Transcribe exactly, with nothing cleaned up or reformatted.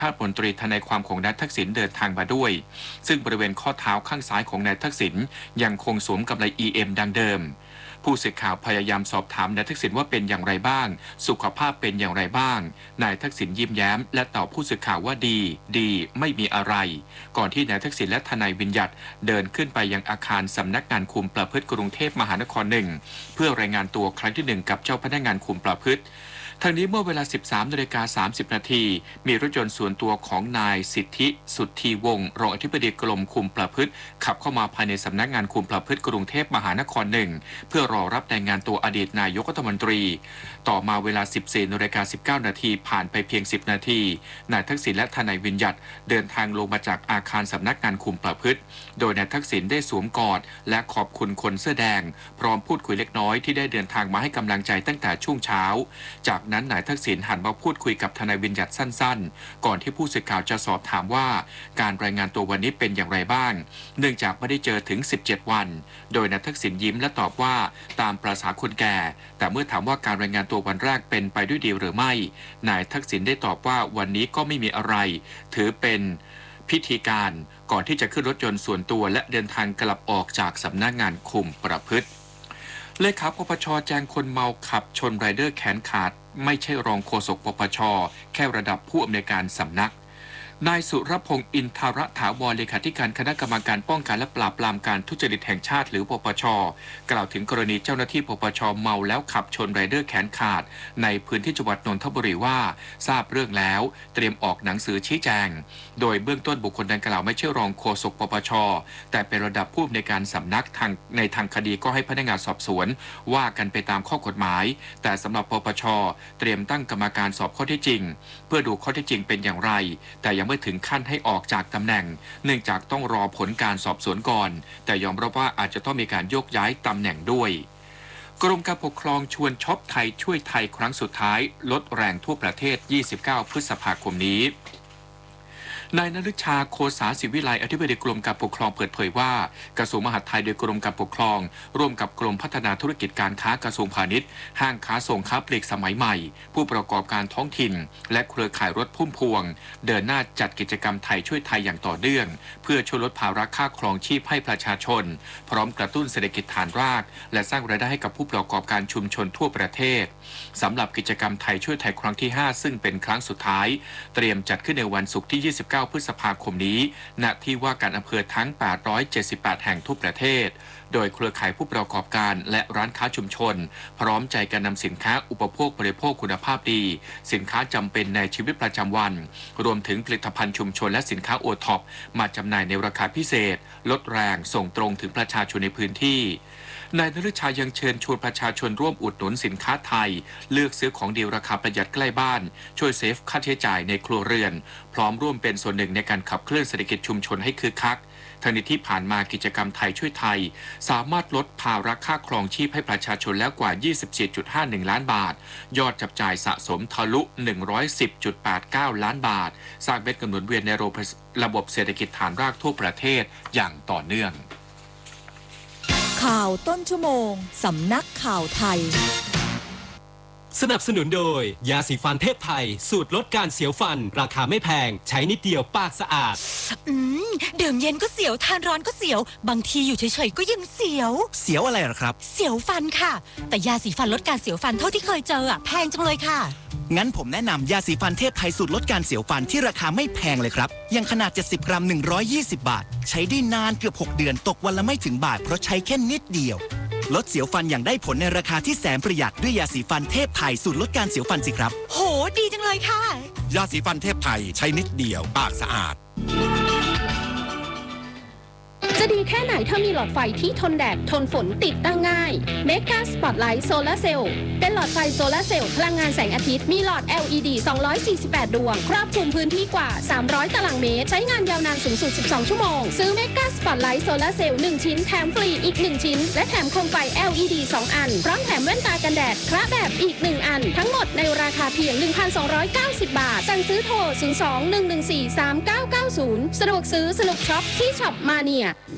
ภาพมนตรีทนายความของนายทักษิณเดินทางมาด้วยซึ่งบริเวณข้อเท้าข้างซ้ายของนายทักษิณยังคงสวมกำไล อี เอ็ม ดังเดิมผู้สื่อข่าวพยายามสอบถามนายทักษิณว่าเป็นอย่างไรบ้างสุขภาพเป็นอย่างไรบ้างนายทักษิณยิ้มแย้มและตอบผู้สื่อข่าวว่าดีดีไม่มีอะไรก่อนที่นายทักษิณและทนายวิญญัติเดินขึ้นไปยังอาคารสำนักงานคุมประพฤติกรุงเทพมหานครหนึ่งเพื่อรายงานตัวครั้งที่หนึ่งกับเจ้าพนักงานคุมประพฤติทางนี้เมื่อเวลา สิบสามนาฬิกาสามสิบนาทีมีรถยนต์ส่วนตัวของนายสิทธิสุทธีวงศ์รองอธิบดีกรมคุมประพฤติขับเข้ามาภายในสำนักงานคุมประพฤติกรุงเทพมหานครหนึ่งเพื่อรอรับรายงานตัวอดีตนายกรัฐมนตรีต่อมาเวลา สิบสี่นาฬิกาสิบเก้านาทีผ่านไปเพียงสิบนาทีนายทักษิณและทนายวิญญัติเดินทางลงมาจากอาคารสำนักงานคุมประพฤติโดยนายทักษิณได้สวมกอดและขอบคุณคนเสื้อแดงพร้อมพูดคุยเล็กน้อยที่ได้เดินทางมาให้กำลังใจตั้งแต่ช่วงเช้าจากนั้นนายทักษิณหันมาพูดคุยกับทนายวิญญัติสั้นๆก่อนที่ผู้สื่อข่าวจะสอบถามว่าการรายงานตัววันนี้เป็นอย่างไรบ้างเนื่องจากไม่ได้เจอถึงสิบเจ็ดวันโดยนายทักษิณยิ้มและตอบว่าตามประสาคนแก่แต่เมื่อถามว่าการรายงานตัววันแรกเป็นไปด้วยดีหรือไม่นายทักษิณได้ตอบว่าวันนี้ก็ไม่มีอะไรถือเป็นพิธีการก่อนที่จะขึ้นรถยนต์ส่วนตัวและเดินทางกลับออกจากสำนักงานคุมประพฤติเลขาปปช.แจ้งคนเมาขับชนไรเดอร์แขนขาดไม่ใช่รองโฆษกปปช.แค่ระดับผู้อำนวยการสำนักนายสุรพงษ์อินทรถาวรเลขาธิการคณะกรรมการป้องกันและปราบปรามการทุจริตแห่งชาติหรือปปช.กล่าวถึงกรณีเจ้าหน้าที่ปปช.เมาแล้วขับชนไรเดอร์แขนขาดในพื้นที่จังหวัดนนทบุรีว่าทราบเรื่องแล้วเตรียมออกหนังสือชี้แจงโดยเบื้องต้นบุคคลดังกล่าวไม่ใช่รองโฆษกปปช.แต่เป็นระดับผู้อำนวยการสำนักทางในทางคดีก็ให้พนักงานสอบสวนว่ากันไปตามข้อกฎหมายแต่สำหรับปปช.เตรียมตั้งกรรมการสอบข้อเท็จจริงเพื่อดูข้อเท็จจริงเป็นอย่างไรแต่ยังไม่ถึงขั้นให้ออกจากตำแหน่งเนื่องจากต้องรอผลการสอบสวนก่อนแต่ยอมรับว่าอาจจะต้องมีการโยกย้ายตำแหน่งด้วยกรมการปกครองชวนช็อปไทยช่วยไทยครั้งสุดท้ายลดแรงทั่วประเทศยี่สิบเก้าพฤษภาคมนี้นายณฤชาโคสาศิวิไลอธิบดีกรมการปกครองเปิดเผยว่ากระทรวงมหาดไทยโดยกรมการปกครองร่วมกับกรมพัฒนาธุรกิจการค้ากระทรวงพาณิชย์ห้างค้าส่งค้าปลีกสมัยใหม่ผู้ประกอบการท้องถิ่นและเครือข่ายรถพุ่มพวงเดินหน้าจัดกิจกรรมไทยช่วยไทยอย่างต่อเนื่องเพื่อช่วยลดภาระค่าครองชีพให้ประชาชนพร้อมกระตุ้นเศรษฐกิจฐานรากและสร้างรายได้ให้กับผู้ประกอบการชุมชนทั่วประเทศสำหรับกิจกรรมไทยช่วยไทยครั้งที่ห้าซึ่งเป็นครั้งสุดท้ายเตรียมจัดขึ้นในวันศุกร์ที่ยี่สิบเก้าพฤษภาคมนี้ณที่ว่าการอำเภอทั้งแปดร้อยเจ็ดสิบแปดแห่งทั่วประเทศโดยเครือข่ายผู้ประกอบการและร้านค้าชุมชนพร้อมใจกันนำสินค้าอุปโภคบริโภคคุณภาพดีสินค้าจำเป็นในชีวิตประจำวันรวมถึงผลิตภัณฑ์ชุมชนและสินค้าโอท็อปมาจำหน่ายในราคาพิเศษลดแรงส่งตรงถึงประชาชนในพื้นที่นายนฤชายังเชิญชวนประชาชนร่วมอุดหนุนสินค้าไทยเลือกซื้อของดีราคาประหยัดใกล้บ้านช่วยเซฟค่าใช้จ่ายในครัวเรือนพร้อมร่วมเป็นส่วนหนึ่งในการขับเคลื่อนเศรษฐกิจชุมชนให้คึกคักทั้งนี้ที่ผ่านมากิจกรรมไทยช่วยไทยสามารถลดภาระค่าครองชีพให้ประชาชนแล้วกว่า ยี่สิบสี่จุดห้าหนึ่ง ล้านบาทยอดจับจ่ายสะสมทะลุ หนึ่งร้อยสิบจุดแปดเก้า ล้านบาทสร้างเม็ดเงินหมุนเวียนในระบบเศรษฐกิจฐานรากทั่วประเทศอย่างต่อเนื่องข่าวต้นชั่วโมงสำนักข่าวไทยสนับสนุนโดยยาสีฟันเทพไทยสูตรลดการเสียวฟันราคาไม่แพงใช้นิดเดียวปากสะอาดอืมดื่มเย็นก็เสียวทานร้อนก็เสียวบางทีอยู่เฉยๆก็ยังเสียวเสียวอะไรหรอครับเสียวฟันค่ะแต่ยาสีฟันลดการเสียวฟันเท่าที่เคยเจออ่ะแพงจังเลยค่ะงั้นผมแนะนำยาสีฟันเทพไทยสูตรลดการเสียวฟันที่ราคาไม่แพงเลยครับยังขนาดเจ็ดสิบกรัมหนึ่งร้อยยี่สิบบาทใช้ได้นานเกือบหกเดือนตกวันละไม่ถึงบาทเพราะใช้แค่นิดเดียวลดเสียวฟันอย่างได้ผลในราคาที่แสนประหยัดด้วยยาสีฟันเทพไทยสูตรลดการเสียวฟันสิครับโหดีจังเลยค่ะยาสีฟันเทพไทยใช้นิดเดียวปากสะอาดจะดีแค่ไหนถ้ามีหลอดไฟที่ทนแดดทนฝนติดตั้งง่าย Mega Spotlight Solar Cell เป็นหลอดไฟโซลาร์เซลล์พลังงานแสงอาทิตย์มีหลอด แอล อี ดี สองร้อยสี่สิบแปด ดวงครอบคลุมพื้นที่กว่าสามร้อยตารางเมตรใช้งานยาวนานสูงสุดสิบสองชั่วโมงซื้อ Mega Spotlight Solar Cell หนึ่งชิ้นแถมฟรีอีกหนึ่งชิ้นและแถมโคมไฟ แอล อี ดี สองอันพร้อมแถมแว่นตากันแดดคระแบบอีกหนึ่งอันทั้งหมดในราคาเพียง หนึ่งพันสองร้อยเก้าสิบ บาทสั่งซื้อโทรศูนย์ สอง หนึ่ง หนึ่ง สี่ สาม เก้า เก้า ศูนย์สะดวกซื้อสนุกช็อปที่ช็อปมาเนีย